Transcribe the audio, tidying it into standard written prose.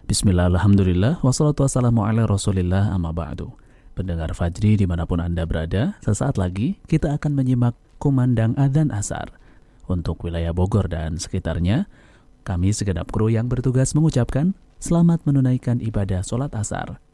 Bismillah, alhamdulillah, wassalatu wassalamu ala rasulillah, amma ba'du. Pendengar Fajri dimanapun Anda berada, sesaat lagi kita akan menyimak kumandang adzan asar. Untuk wilayah Bogor dan sekitarnya, kami segenap kru yang bertugas mengucapkan selamat menunaikan ibadah sholat asar.